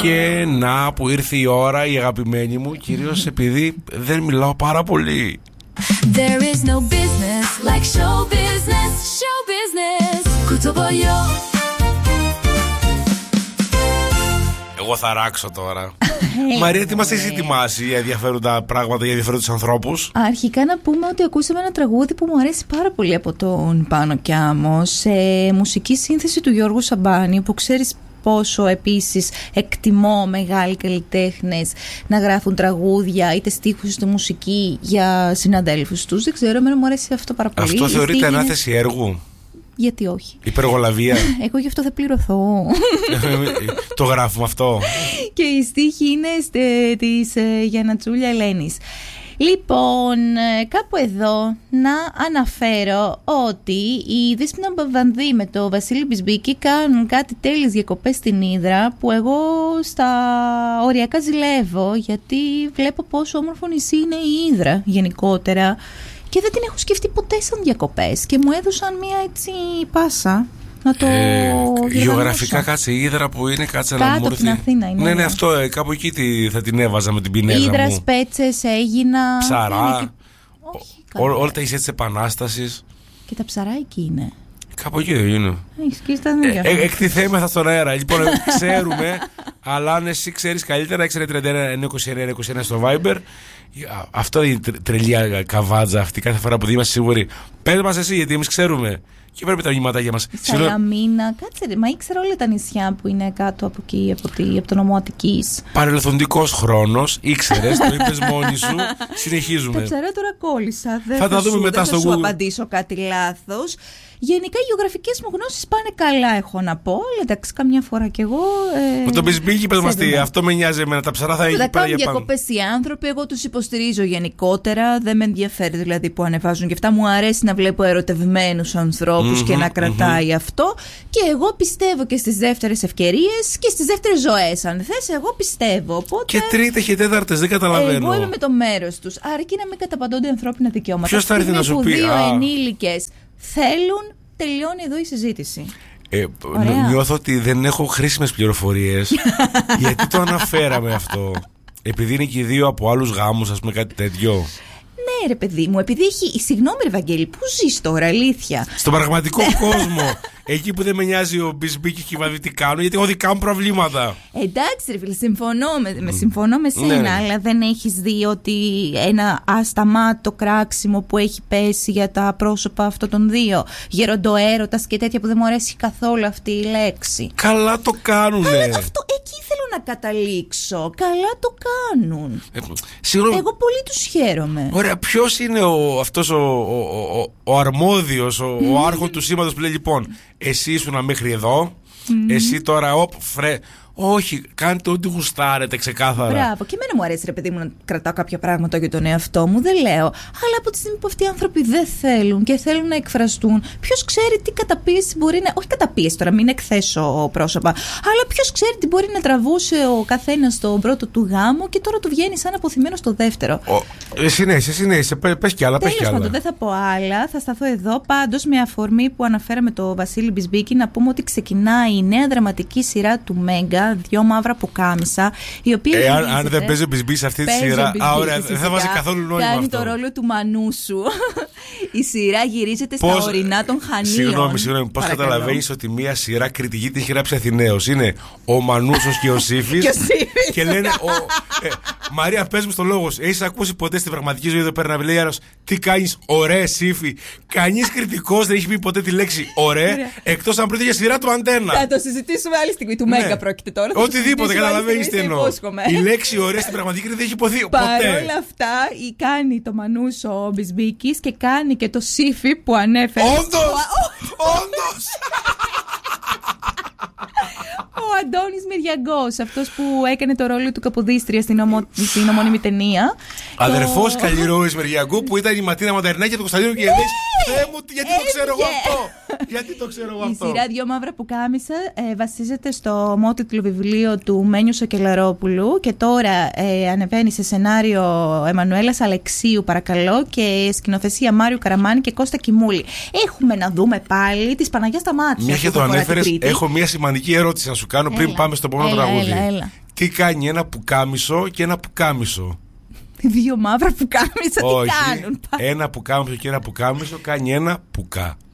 Και να που ήρθε η ώρα, η αγαπημένη μου, κυρίως επειδή δεν μιλάω πάρα πολύ. There is no business like show business, show business. Κουτσομπολιό. Εγώ θα ράξω τώρα. Μαρία, τι μας έχεις ετοιμάσει για ενδιαφέροντα πράγματα, για ενδιαφέροντους ανθρώπους? Αρχικά να πούμε ότι ακούσαμε ένα τραγούδι που μου αρέσει πάρα πολύ από τον Πάνο Κιάμο, σε μουσική σύνθεση του Γιώργου Σαμπάνη, που ξέρεις πόσο επίσης εκτιμώ μεγάλοι καλλιτέχνες να γράφουν τραγούδια, είτε στίχους είτε μουσική για συναντέλφους τους. Δεν ξέρω, εμένα μου αρέσει αυτό πάρα πολύ. Αυτό θεωρείται ανάθεση έργου? Γιατί όχι. Υπεργολαβία. Εγώ γι' αυτό θα πληρωθώ. Το γράφουμε αυτό. Και η στίχη είναι της Γιαννατσούλια Ελένης. Λοιπόν, κάπου εδώ να αναφέρω ότι η Δέσποινα Παπανδή με το Βασίλη Μπισμπίκη κάνουν κάτι τέλειες διακοπές στην Ύδρα, που εγώ στα οριακά ζηλεύω, γιατί βλέπω πόσο όμορφο νησί είναι η Ύδρα γενικότερα και δεν την έχω σκεφτεί ποτέ σαν διακοπές και μου έδωσαν μια έτσι πάσα να το γεωγραφικά. Κάτσε, η Ύδρα που είναι, κάτσε να μου έρθει. Κάτω από την Αθήνα είναι. Ναι, αυτό, κάπου εκεί θα την έβαζα με την πινέλα μου. Ύδρα, Πέτσες, Αίγινα, Ψαρά. Όχι, όλα τα νησιά της Επανάστασης. Και τα Ψαρά εκεί είναι. Κάπου εκεί δεν είναι? Εκτιθέμεθα στον αέρα. Λοιπόν, ξέρουμε, αλλά αν εσύ ξέρεις καλύτερα, 631-921-921 στο Viber. Αυτό είναι τρελή καβάτζα αυτή κάθε φορά που δεν είμαστε σίγουροι. Πες μας εσύ, γιατί εμείς ξέρουμε. Και πρέπει τα μηνύματάκια μας. Σαλαμίνα, κάτσε ρε, μα ήξερα όλα τα νησιά που είναι κάτω από εκεί, από το νομό Αττικής. Παρελθοντικός χρόνος, ήξερες, το είπες μόνη σου. Συνεχίζουμε. Τα Ψαρά τώρα κόλλησα. Θα τα δούμε μετά στο Google. Δεν θα σου απαντήσω κάτι λάθος. Γενικά οι γεωγραφικές μου γνώσεις πάνε καλά, έχω να πω. Εντάξει, καμιά φορά κι εγώ. Με τον Μπισμπίκη, πες μας τι, αυτό με νοιάζει εμένα. Τα Ψαρά θα έχει πέρα για πάνω. Θα κάνουν διακοπές οι άνθρωποι, εγώ τους υποστηρίζω γενικότερα. Δεν με ενδιαφέρει δηλαδή που ανεβάζουν και αυτά. Μου αρέσει να βλέπω ερωτευμένους ανθρώπους και να κρατάει αυτό. Και εγώ πιστεύω και στις δεύτερες ευκαιρίες και στις δεύτερες ζωές. Αν θες, εγώ πιστεύω. Οπότε, και τρίτες και τέταρτες, δεν καταλαβαίνω. Εγώ είμαι με το μέρος τους. Αρκεί να μην καταπαντώνται ανθρώπινα δικαιώματα. Ποιος θα έρθει να σου πει? Δύο ενήλικες θέλουν, τελειώνει εδώ η συζήτηση. Νιώθω ότι δεν έχω χρήσιμες πληροφορίες. Γιατί το αναφέραμε αυτό? Επειδή είναι και οι δύο από άλλους γάμους, ας πούμε, κάτι τέτοιο? Ναι ρε παιδί μου, επειδή έχει. Συγγνώμη ρε Βαγγέλη, πού ζεις τώρα, αλήθεια? Στον πραγματικό κόσμο. Εκεί που δεν με νοιάζει ο Μπισμπίκης και οι Βαδί τι κάνουν, γιατί έχω δικά μου προβλήματα. Εντάξει ρε φίλε, συμφωνώ με σένα, ναι. Αλλά δεν έχεις δει ότι ένα ασταμάτητο κράξιμο που έχει πέσει για τα πρόσωπα αυτών των δύο, γεροντοέρωτας και τέτοια, που δεν μου αρέσει καθόλου αυτή η λέξη. Καλά το κάνουνε. Αλλά αυτό εκεί θέλω να καταλήξω. Καλά το κάνουν. Εγώ πολύ τους χαίρομαι. Ωραία, ποιος είναι αυτός ο αρμόδιος, ο άρχον του σήματος που λέει, λοιπόν, εσύ ήσουν μέχρι εδώ, εσύ τώρα όχι, κάντε ό,τι γουστάρετε ξεκάθαρα. Μπράβο, και εμένα μου αρέσει ρε παιδί μου να κρατάω κάποια πράγματα για τον εαυτό μου, δεν λέω. Αλλά από τη στιγμή που αυτοί οι άνθρωποι δεν θέλουν και θέλουν να εκφραστούν, ποιος ξέρει τι καταπίεση μπορεί να. Όχι καταπίεση τώρα, μην εκθέσω πρόσωπα. Αλλά ποιος ξέρει τι μπορεί να τραβούσε ο καθένας στον πρώτο του γάμο και τώρα του βγαίνει σαν αποθυμένο στο δεύτερο. Συνέχισε, πες κι άλλα. Τέλος πάντων, δεν θα πω άλλα, θα σταθώ εδώ. Πάντως, με αφορμή που αναφέραμε το Βασίλη Μπισμπίκη, να πούμε ότι ξεκινάει η νέα δραματική σειρά του Μέγκα, Δυο μαύρα πουκάμισα, η οποία αν δεν παίζει ο Μπισμπίκης σε αυτή τη σειρά, ωραία, δεν θα βάζει καθόλου νόημα. Κάνει αυτό. το ρόλο του Μανούσου. Η σειρά γυρίζεται στα ορεινά των Χανίων. Συγγνώμη, πώς καταλαβαίνεις ότι μια σειρά κριτική την έχει γράψει Αθηναίος? Είναι ο Μανούσος και ο Σύφης. Και λένε, Μαρία, πες μου στο λόγο, έχεις ακούσει ποτέ στην πραγματική ζωή εδώ πέρα να λέει άλλος, τι κάνεις, ωραία Σύφη? Κανείς κριτικός δεν έχει πει ποτέ τη λέξη ωραία, εκτός αν πρόκειται για σειρά του Αντένα. Θα το συζητήσουμε άλλη στιγμή. Του Μέγκα πρόκειται τώρα. Οτιδήποτε, καταλαβαίνεις τι εννοώ. Η λέξη ωραία στην πραγματική δεν έχει υποθεί ποτέ. Παρ' όλα αυτά, κάνει το Μανούσο ο Μπισμπίκης και κάνει και το Σύφη που ανέφερε. Όντως! Ο Αντώνης Μυριαγκός, αυτός που έκανε το ρόλο του Καποδίστρια στην ομώνυμη ταινία. Αδερφός Καλλιρόης Μυριαγκού, που ήταν η Ματίνα Μαντερνάκη και του Κωνσταντίνου Κιεδής. Θεέ μου, γιατί το ξέρω εγώ αυτό? Γιατί το ξέρω εγώ αυτό? Η σειρά Δυο μαύρα πουκάμισα βασίζεται στο μότιτλο βιβλίο του Μένιου Σακελαρόπουλου και τώρα ανεβαίνει σε σενάριο Εμμανουέλας Αλεξίου, παρακαλώ, και σκηνοθεσία Μάριου Καραμάνη και Κώστα Κιμούλη. Έχουμε να δούμε πάλι της Παναγιάς στα μάτια. Μια και το ανέφερες, έχω μια σημαντική ερώτηση να σου κάνω πριν πάμε στο επόμενο τραγούδι. Τι κάνει ένα πουκάμισο και ένα πουκάμισο? Δύο μαύρα πουκάμισα τι κάνουν? Ένα πουκάμισο και ένα πουκάμισο κάνει ένα πουκά.